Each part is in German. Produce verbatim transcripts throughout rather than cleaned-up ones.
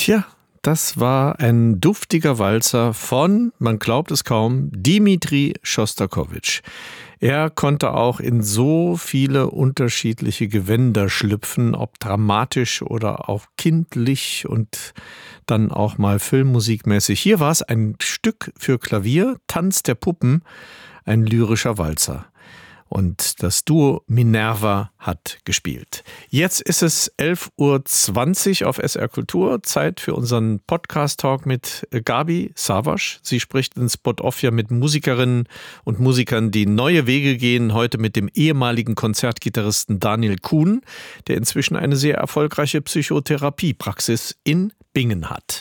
Tja, das war ein duftiger Walzer von, man glaubt es kaum, Dmitri Schostakowitsch. Er konnte auch in so viele unterschiedliche Gewänder schlüpfen, ob dramatisch oder auch kindlich und dann auch mal filmmusikmäßig. Hier war es ein Stück für Klavier, Tanz der Puppen, ein lyrischer Walzer. Und das Duo Minerva hat gespielt. Jetzt ist es elf Uhr zwanzig auf S R Kultur. Zeit für unseren Podcast-Talk mit Gabi Savasch. Sie spricht in Spot-Off ja mit Musikerinnen und Musikern, die neue Wege gehen. Heute mit dem ehemaligen Konzertgitarristen Daniel Kuhn, der inzwischen eine sehr erfolgreiche Psychotherapiepraxis in Bingen hat.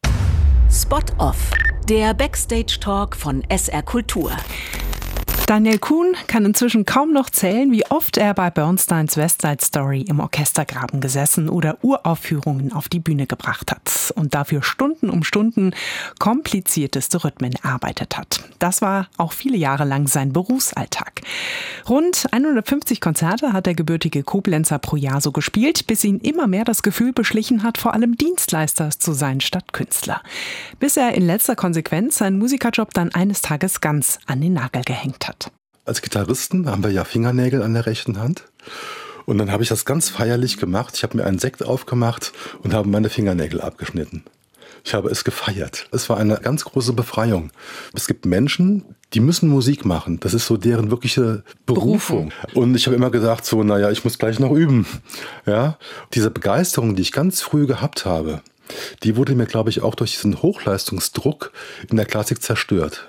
Spot-Off, der Backstage-Talk von S R Kultur. Daniel Kuhn kann inzwischen kaum noch zählen, wie oft er bei Bernsteins West Side Story im Orchestergraben gesessen oder Uraufführungen auf die Bühne gebracht hat und dafür Stunden um Stunden komplizierteste Rhythmen erarbeitet hat. Das war auch viele Jahre lang sein Berufsalltag. Rund hundertfünfzig Konzerte hat der gebürtige Koblenzer pro Jahr so gespielt, bis ihn immer mehr das Gefühl beschlichen hat, vor allem Dienstleister zu sein statt Künstler. Bis er in letzter Konsequenz seinen Musikerjob dann eines Tages ganz an den Nagel gehängt hat. Als Gitarristen haben wir ja Fingernägel an der rechten Hand. Und dann habe ich das ganz feierlich gemacht. Ich habe mir einen Sekt aufgemacht und habe meine Fingernägel abgeschnitten. Ich habe es gefeiert. Es war eine ganz große Befreiung. Es gibt Menschen, die müssen Musik machen. Das ist so deren wirkliche Berufung. Berufung. Und ich habe immer gedacht, so, naja, ich muss gleich noch üben. Ja? Diese Begeisterung, die ich ganz früh gehabt habe, die wurde mir, glaube ich, auch durch diesen Hochleistungsdruck in der Klassik zerstört.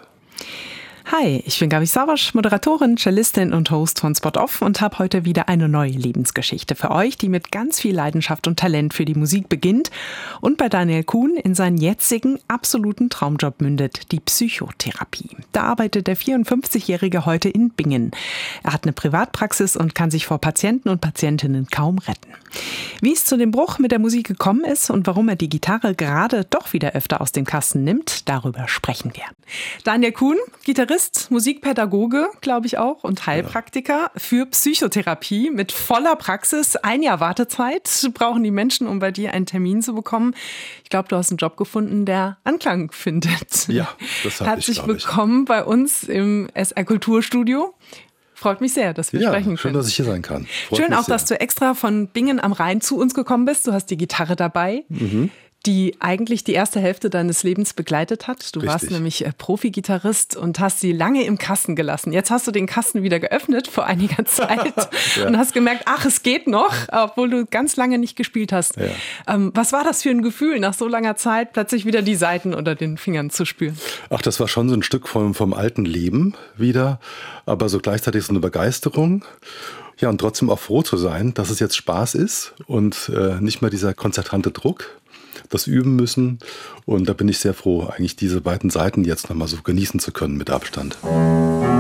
Hi, ich bin Gabi Savasch, Moderatorin, Cellistin und Host von Spot-Off und habe heute wieder eine neue Lebensgeschichte für euch, die mit ganz viel Leidenschaft und Talent für die Musik beginnt und bei Daniel Kuhn in seinen jetzigen absoluten Traumjob mündet, die Psychotherapie. Da arbeitet der vierundfünfzigjährige heute in Bingen. Er hat eine Privatpraxis und kann sich vor Patienten und Patientinnen kaum retten. Wie es zu dem Bruch mit der Musik gekommen ist und warum er die Gitarre gerade doch wieder öfter aus dem Kasten nimmt, darüber sprechen wir. Daniel Kuhn, Gitarrist, Musikpädagoge, glaube ich auch, und Heilpraktiker für Psychotherapie mit voller Praxis. Ein Jahr Wartezeit brauchen die Menschen, um bei dir einen Termin zu bekommen. Ich glaube, du hast einen Job gefunden, der Anklang findet. Ja, das habe ich, Herzlich willkommen bei uns im S R Kulturstudio. Freut mich sehr, dass wir ja, sprechen können. Schön, dass ich hier sein kann. Freut schön auch, sehr. Dass du extra von Bingen am Rhein zu uns gekommen bist. Du hast die Gitarre dabei. Mhm. Die eigentlich die erste Hälfte deines Lebens begleitet hat. Du Richtig. warst nämlich Profi-Gitarrist und hast sie lange im Kasten gelassen. Jetzt hast du den Kasten wieder geöffnet vor einiger Zeit ja. und hast gemerkt, ach, es geht noch, obwohl du ganz lange nicht gespielt hast. Ja. Ähm, was war das für ein Gefühl, nach so langer Zeit plötzlich wieder die Saiten unter den Fingern zu spüren? Ach, das war schon so ein Stück vom, vom alten Leben wieder, aber so gleichzeitig so eine Begeisterung. Ja, und trotzdem auch froh zu sein, dass es jetzt Spaß ist und äh, nicht mehr dieser konzertante Druck. Das üben müssen. Und da bin ich sehr froh, eigentlich diese beiden Seiten jetzt nochmal so genießen zu können mit Abstand.